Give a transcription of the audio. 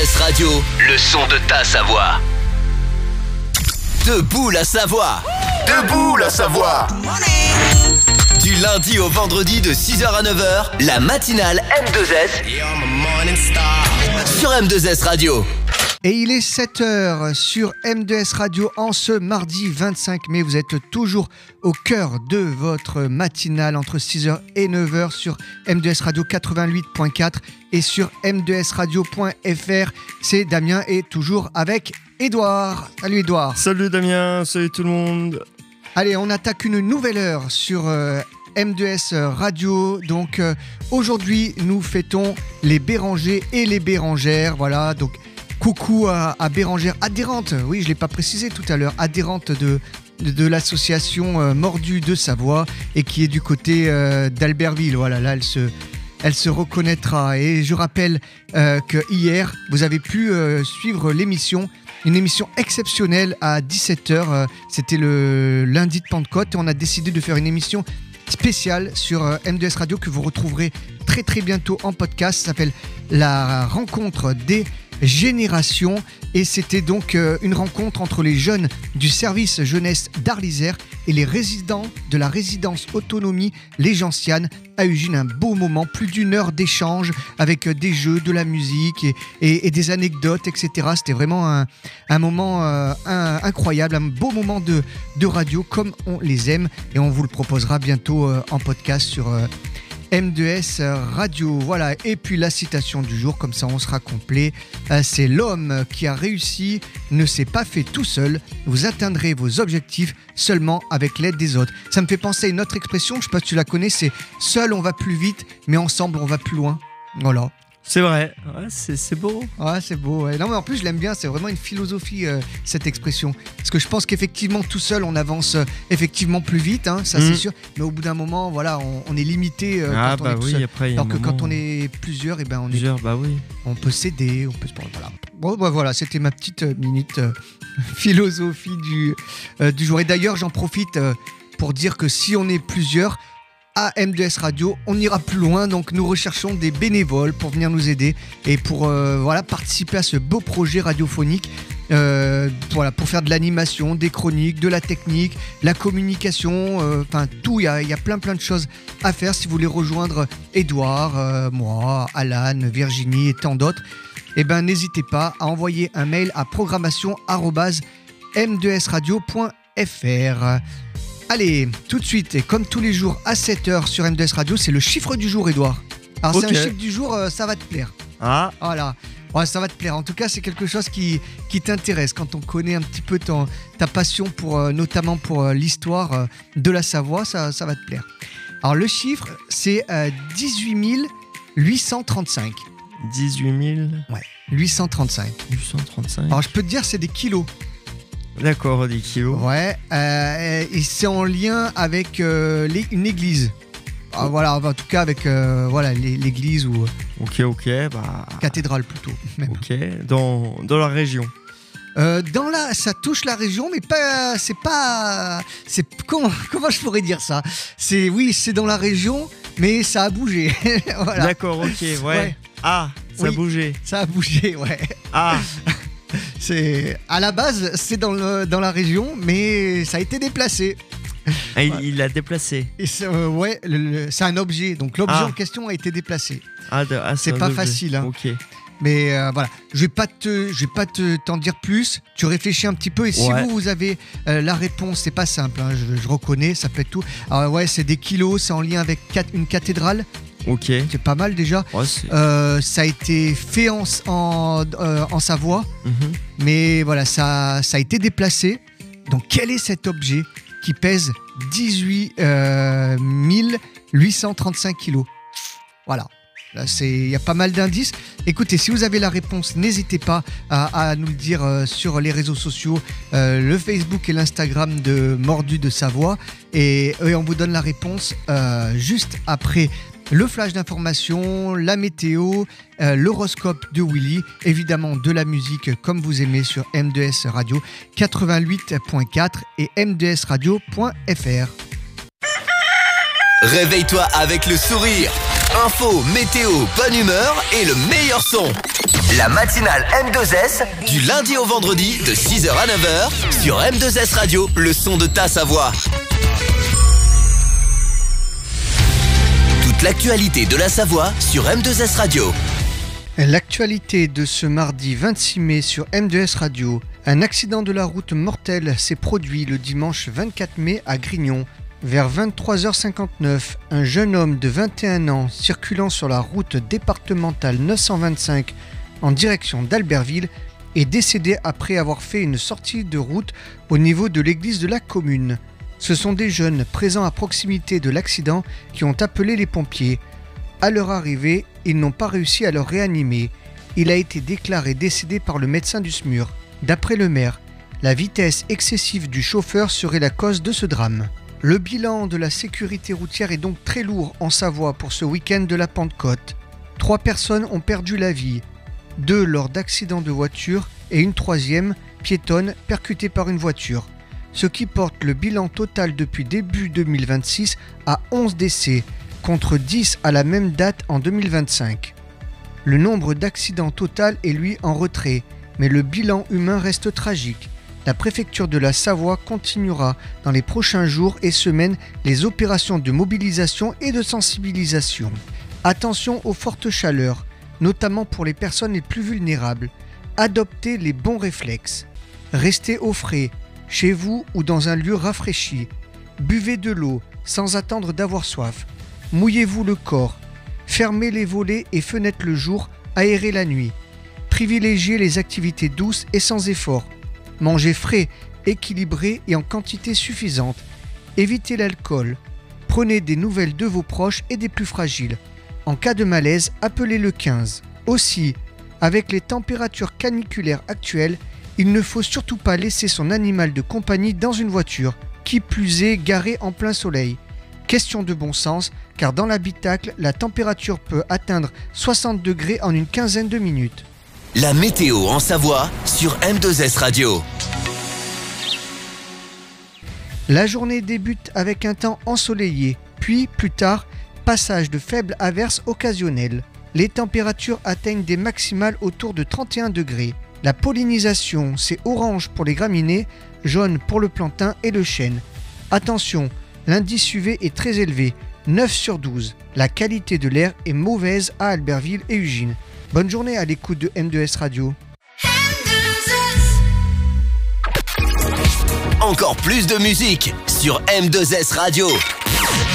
Radio, le son de ta Savoie. Debout la Savoie. Debout la Savoie. Du lundi au vendredi de 6h à 9h, la matinale M2S sur M2S Radio. Et il est 7h sur M2S Radio en ce mardi 25 mai. Vous êtes toujours au cœur de votre matinale entre 6h et 9h sur M2S Radio 88.4 et sur m2sradio.fr. C'est Damien et toujours avec Edouard. Salut Edouard. Salut Damien, salut tout le monde. Allez, on attaque une nouvelle heure sur M2S Radio. Donc aujourd'hui, nous fêtons les Bérangers et les Bérangères. Voilà, donc coucou à Bérangère, adhérente, oui je ne l'ai pas précisé tout à l'heure, adhérente de l'association Mordue de Savoie et qui est du côté d'Albertville. Voilà, là elle se reconnaîtra. Et je rappelle que hier, vous avez pu suivre l'émission, une émission exceptionnelle à 17h. C'était le lundi de Pentecôte et on a décidé de faire une émission spéciale sur M2S Radio que vous retrouverez très très bientôt en podcast. Ça s'appelle La rencontre des générations et c'était donc une rencontre entre les jeunes du service jeunesse d'Arlisère et les résidents de la résidence autonomie Les Gentianes à Ugine. Un beau moment, plus d'une heure d'échange avec des jeux, de la musique et des anecdotes, etc. C'était vraiment un moment incroyable, un beau moment de radio comme on les aime et on vous le proposera bientôt en podcast sur M2S Radio. Voilà, et puis la citation du jour, comme ça on sera complet. C'est l'homme qui a réussi ne s'est pas fait tout seul. Vous atteindrez vos objectifs seulement avec l'aide des autres. Ça me fait penser à une autre expression, je ne sais pas si tu la connais, c'est seul on va plus vite, mais ensemble on va plus loin. Voilà. C'est vrai, ouais, c'est beau. Ouais, c'est beau. Ouais. Non, mais en plus, je l'aime bien. C'est vraiment une philosophie, cette expression. Parce que je pense qu'effectivement, tout seul, on avance effectivement plus vite, hein, ça c'est sûr. Mais au bout d'un moment, voilà, on est limité quand on est tout seul. Après, alors que quand on est plusieurs, et ben on peut s'aider, on peut se parler. Voilà. Bon, bah voilà, c'était ma petite minute philosophie du jour. Et d'ailleurs, j'en profite pour dire que si on est plusieurs à M2S Radio, on ira plus loin, donc nous recherchons des bénévoles pour venir nous aider et pour participer à ce beau projet radiophonique, pour faire de l'animation, des chroniques, de la technique, la communication, tout, il y a plein de choses à faire. Si vous voulez rejoindre Edouard, moi, Alan, Virginie et tant d'autres, eh ben n'hésitez pas à envoyer un mail à programmation@m2sradio.fr. Allez, tout de suite, et comme tous les jours à 7h sur M2S Radio, c'est le chiffre du jour, Edouard. Alors okay. C'est un chiffre du jour, ça va te plaire. Ah. Voilà, ouais, ça va te plaire. En tout cas, c'est quelque chose qui t'intéresse quand on connaît un petit peu ta passion, notamment pour l'histoire de la Savoie, ça va te plaire. Alors le chiffre, c'est 18 835. 18 000 Ouais, 835. 835. Alors je peux te dire, c'est des kilos. D'accord, des kilos. Ouais, et c'est en lien avec une église. Ah, voilà, en tout cas avec l'église ou cathédrale plutôt. Même. Ok, dans la région. Ça touche la région, mais pas. Comment je pourrais dire ça ? C'est dans la région, mais ça a bougé. Voilà. D'accord, ok, ouais. Ah, ça a bougé. Ça a bougé, ouais. Ah. À la base, c'est dans la région, mais ça a été déplacé. Ah, il l'a déplacé. Et c'est un objet, donc l'objet en question a été déplacé. C'est pas facile, hein. Ok. Mais voilà, je vais pas t'en dire plus. Tu réfléchis un petit peu et si vous avez la réponse, c'est pas simple, hein, je reconnais, ça peut être tout. Alors c'est des kilos, c'est en lien avec une cathédrale. Ok. C'est pas mal déjà. Ouais, ça a été fait en Savoie, mais voilà, ça a été déplacé. Donc quel est cet objet qui pèse 18 835 kilos ? Voilà. Là, il y a pas mal d'indices. Écoutez, si vous avez la réponse, n'hésitez pas à nous le dire sur les réseaux sociaux, le Facebook et l'Instagram de Mordue de Savoie. Et on vous donne la réponse juste après le flash d'information, la météo, l'horoscope de Willy, évidemment de la musique comme vous aimez sur M2S Radio 88.4 et m2sradio.fr. Réveille-toi avec le sourire. Info, météo, bonne humeur et le meilleur son. La matinale M2S du lundi au vendredi de 6h à 9h sur M2S Radio, le son de ta Savoie. Toute l'actualité de la Savoie sur M2S Radio. L'actualité de ce mardi 26 mai sur M2S Radio. Un accident de la route mortel s'est produit le dimanche 24 mai à Grignon. Vers 23h59, un jeune homme de 21 ans circulant sur la route départementale 925 en direction d'Albertville est décédé après avoir fait une sortie de route au niveau de l'église de la commune. Ce sont des jeunes présents à proximité de l'accident qui ont appelé les pompiers. À leur arrivée, ils n'ont pas réussi à le réanimer. Il a été déclaré décédé par le médecin du SMUR. D'après le maire, la vitesse excessive du chauffeur serait la cause de ce drame. Le bilan de la sécurité routière est donc très lourd en Savoie pour ce week-end de la Pentecôte. 3 personnes ont perdu la vie, 2 lors d'accidents de voiture et une 3e, piétonne, percutée par une voiture. Ce qui porte le bilan total depuis début 2026 à 11 décès, contre 10 à la même date en 2025. Le nombre d'accidents total est lui en retrait, mais le bilan humain reste tragique. La préfecture de la Savoie continuera dans les prochains jours et semaines les opérations de mobilisation et de sensibilisation. Attention aux fortes chaleurs, notamment pour les personnes les plus vulnérables. Adoptez les bons réflexes. Restez au frais, chez vous ou dans un lieu rafraîchi. Buvez de l'eau sans attendre d'avoir soif. Mouillez-vous le corps. Fermez les volets et fenêtres le jour, aérez la nuit. Privilégiez les activités douces et sans effort. Mangez frais, équilibré et en quantité suffisante. Évitez l'alcool. Prenez des nouvelles de vos proches et des plus fragiles. En cas de malaise, appelez le 15. Aussi, avec les températures caniculaires actuelles, il ne faut surtout pas laisser son animal de compagnie dans une voiture, qui plus est garée en plein soleil. Question de bon sens, car dans l'habitacle, la température peut atteindre 60 degrés en une quinzaine de minutes. La météo en Savoie sur M2S Radio. La journée débute avec un temps ensoleillé, puis plus tard, passage de faibles averses occasionnelles. Les températures atteignent des maximales autour de 31 degrés. La pollinisation, c'est orange pour les graminées, jaune pour le plantain et le chêne. Attention, l'indice UV est très élevé, 9 sur 12. La qualité de l'air est mauvaise à Albertville et Ugine. Bonne journée à l'écoute de M2S Radio. Encore plus de musique sur M2S Radio.